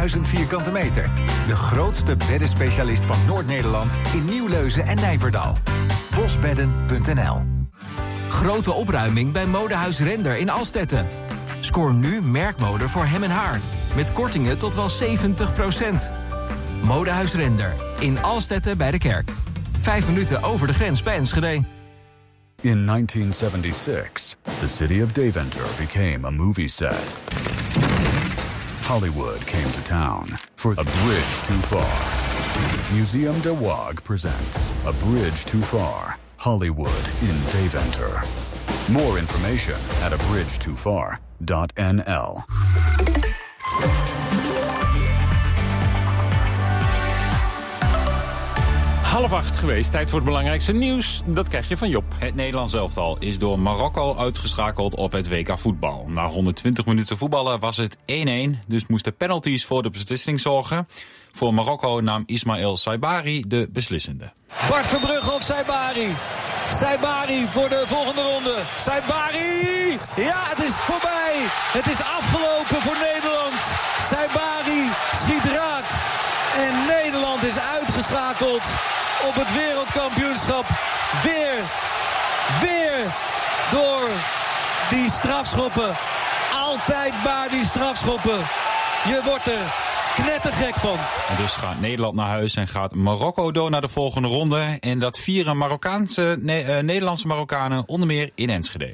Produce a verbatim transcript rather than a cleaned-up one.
duizend vierkante meter. De grootste beddenspecialist van Noord-Nederland in Nieuwleuzen en Nijverdal. bosbedden punt n l. Grote opruiming bij Modehuis Render in Alstetten. Scoor nu merkmode voor hem en haar. Met kortingen tot wel zeventig procent. Modehuis Render in Alstetten bij de kerk. Vijf minuten over de grens bij Enschede. In nineteen seventy-six, the city of Deventer became a movie set. Hollywood came to town for A Bridge Too Far. Museum de Waag presents A Bridge Too Far, Hollywood in Deventer. More information at a bridge too far dot n l. Half acht geweest, tijd voor het belangrijkste nieuws. Dat krijg je van Job. Het Nederlands elftal is door Marokko uitgeschakeld op het W K voetbal. Na honderdtwintig minuten voetballen was het één-één, dus moesten penalties voor de beslissing zorgen. Voor Marokko nam Ismaël Saibari de beslissende. Bart Verbrugge of Saibari? Saibari voor de volgende ronde. Saibari! Ja, het is voorbij. Het is afgelopen voor Nederland. Saibari schiet raak. En Nederland is uitgeschakeld op het wereldkampioenschap. Weer, weer door die strafschoppen. Altijd maar die strafschoppen. Je wordt er knettergek van. En dus gaat Nederland naar huis en gaat Marokko door naar de volgende ronde. En dat vieren Marokkaanse, ne- uh, Nederlandse Marokkanen onder meer in Enschede.